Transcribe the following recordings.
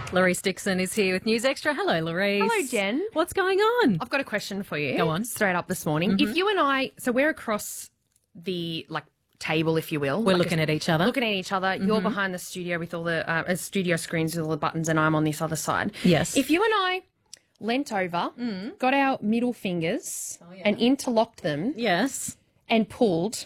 Larice Dixon is here with News Extra. Hello, Larice. Hello, Jen. What's going on? I've got a question for you. Go on. Straight up this morning. If you and I, so we're across the table, if you will. We're looking at each other. Looking at each other. You're behind the studio with all the studio screens with all the buttons, and I'm on this other side. Yes. If you and I leant over, got our middle fingers and interlocked them Yes. and pulled,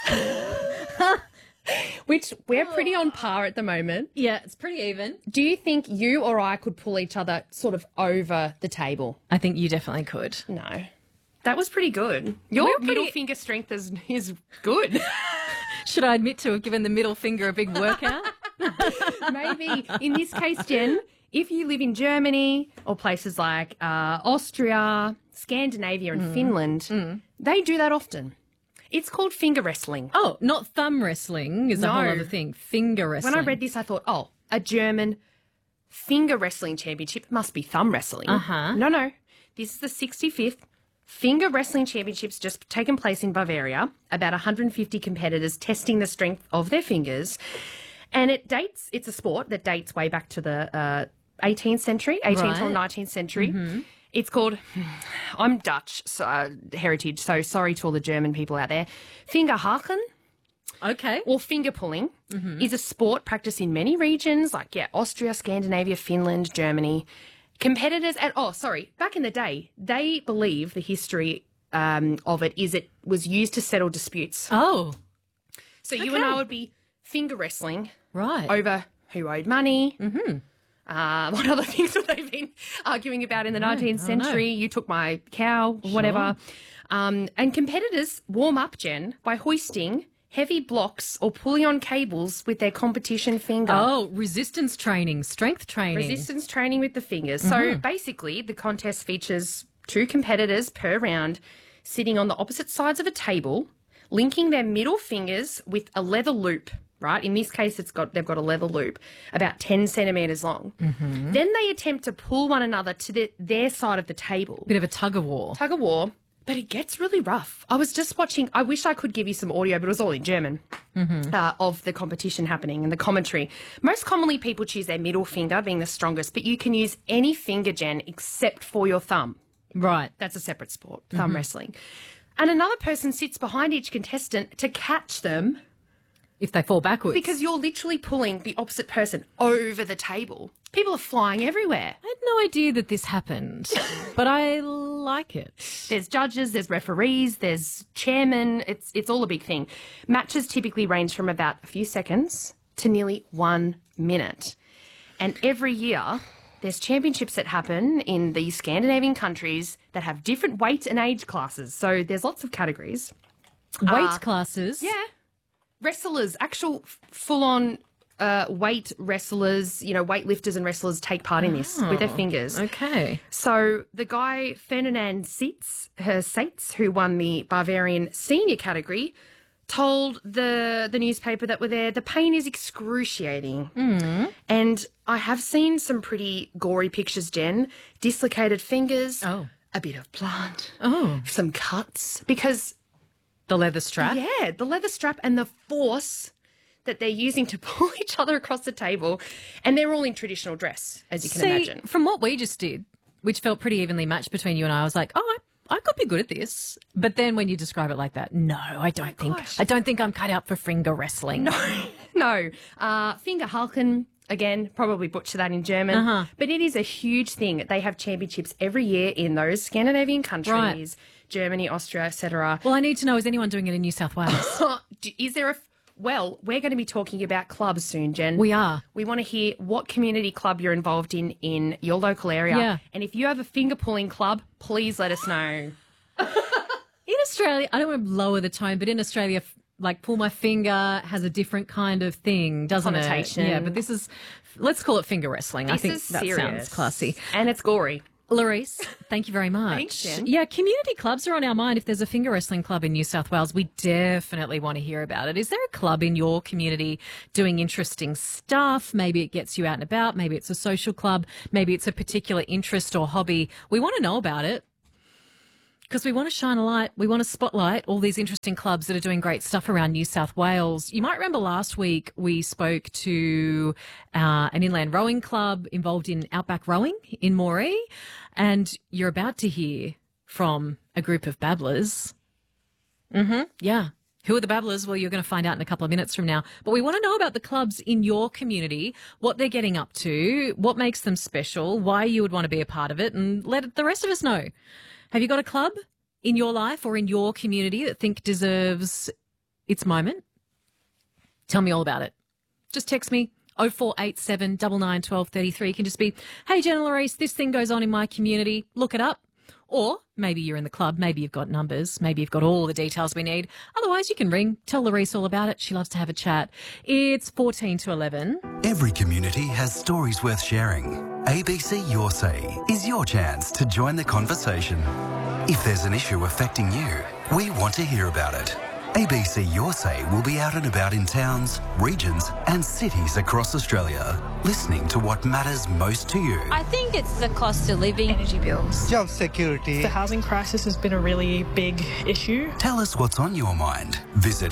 which we're pretty on par at the moment. Yeah, it's pretty even. Do you think you or I could pull each other sort of over the table? I think you definitely could. No. That was pretty good. Your We're middle pretty- finger strength is good. Should I admit to have given the middle finger a big workout? Maybe. In this case, Jen, if you live in Germany or places like Austria, Scandinavia and Finland, they do that often. It's called finger wrestling. Oh, not thumb wrestling is a whole No. other thing. Finger wrestling. When I read this, I thought, oh, a German finger wrestling championship must be thumb wrestling. Uh-huh. No. This is the 65th Finger Wrestling Championships just taken place in Bavaria. About 150 competitors testing the strength of their fingers. And it's a sport that dates way back to the 18th century, 18th or Right. 19th century. It's called, I'm Dutch heritage, so sorry to all the German people out there. Fingerhaken, Okay. or finger pulling, is a sport practiced in many regions like, Austria, Scandinavia, Finland, Germany. Competitors back in the day, they believe the history of it is it was used to settle disputes. Oh, So you and I would be finger wrestling right. over who owed money. What other things have they been arguing about in the 19th century? You took my cow, whatever. And competitors warm up, Jen, by hoisting heavy blocks or pulling on cables with their competition finger. Oh, resistance training, strength training. Resistance training with the fingers. So basically, the contest features 2 competitors per round sitting on the opposite sides of a table, linking their middle fingers with a leather loop. Right. In this case, they've got a leather loop about 10 centimetres long. Then they attempt to pull one another to their side of the table. Bit of a tug of war. Tug of war. But it gets really rough. I was just watching, I wish I could give you some audio, but it was all in German, of the competition happening and the commentary. Most commonly, people choose their middle finger being the strongest, but you can use any finger, Jen, except for your thumb. Right. That's a separate sport, thumb wrestling. And another person sits behind each contestant to catch them If they fall backwards. because you're literally pulling the opposite person over the table. People are flying everywhere. I had no idea that this happened, but I like it. There's judges, there's referees, there's chairmen. It's all a big thing. Matches typically range from about a few seconds to nearly 1 minute. And every year, there's championships that happen in the Scandinavian countries that have different weight and age classes. So there's lots of categories. Weight classes. Yeah. Wrestlers, actual full-on weight wrestlers, weightlifters and wrestlers take part in this with their fingers. Okay. So the guy, Ferdinand Seitz, who won the Bavarian senior category, told the newspaper that were there, the pain is excruciating. And I have seen some pretty gory pictures, Jen. Dislocated fingers, Oh. a bit of blood, Oh. some cuts. Because, The leather strap. yeah, the leather strap and the force that they're using to pull each other across the table. And they're all in traditional dress, as you can imagine. From what we just did, which felt pretty evenly matched between you and I was like, oh, I could be good at this. But then when you describe it like that, no, I don't think. gosh. I don't think I'm cut out for finger wrestling. No. Fingerhalken, again, probably butcher that in German. But it is a huge thing. They have championships every year in those Scandinavian countries, Germany, Austria, etc. Well, I need to know, is anyone doing it in New South Wales? Is there a... Well, we're going to be talking about clubs soon, Jen. We are. We want to hear what community club you're involved in your local area. Yeah. And if you have a finger pulling club, please let us know. In Australia, I don't want to lower the tone, but in Australia, pull my finger has a different kind of thing, doesn't Connotation. it? Yeah, but this is, let's call it finger wrestling. I This think is that serious. sounds classy. And it's gory. Larice, thank you very much. Thanks, Jen. Yeah, community clubs are on our mind. If there's a finger wrestling club in New South Wales, we definitely want to hear about it. Is there a club in your community doing interesting stuff? Maybe it gets you out and about. Maybe it's a social club. Maybe it's a particular interest or hobby. We want to know about it. Because we want to shine a light, we want to spotlight all these interesting clubs that are doing great stuff around New South Wales. You might remember last week we spoke to an inland rowing club involved in outback rowing in Moree, and you're about to hear from a group of babblers. Yeah. Who are the babblers? Well, you're going to find out in a couple of minutes from now. But we want to know about the clubs in your community, what they're getting up to, what makes them special, why you would want to be a part of it, and let the rest of us know. Have you got a club in your life or in your community that think deserves its moment? Tell me all about it. Just text me 0487 99 12 33. It can just be, hey, Jenna Larice, this thing goes on in my community. Look it up. Or maybe you're in the club, maybe you've got numbers, maybe you've got all the details we need. Otherwise, you can ring, tell Larice all about it. She loves to have a chat. It's 14 to 11. Every community has stories worth sharing. ABC Your Say is your chance to join the conversation. If there's an issue affecting you, we want to hear about it. ABC Your Say will be out and about in towns, regions and cities across Australia, listening to what matters most to you. I think it's the cost of living, energy bills, job security. The housing crisis has been a really big issue. Tell us what's on your mind. Visit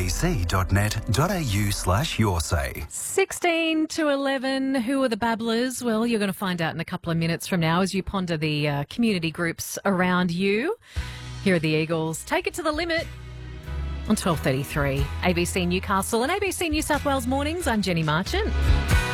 abc.net.au/yoursay. 16 to 11. Who are the babblers? Well, you're going to find out in a couple of minutes from now as you ponder the community groups around you. Here are the Eagles. Take it to the limit. On 12:33, ABC Newcastle and ABC New South Wales mornings, I'm Jenny Marchant.